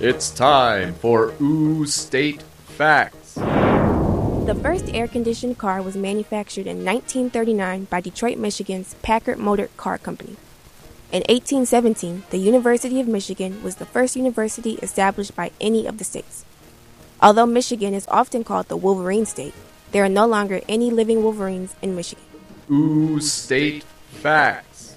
It's time for Ooh State Facts. The first air-conditioned car was manufactured in 1939 by Detroit, Michigan's Packard Motor Car Company. In 1817, the University of Michigan was the first university established by any of the states. Although Michigan is often called the Wolverine State, there are no longer any living Wolverines in Michigan. Ooh State Facts.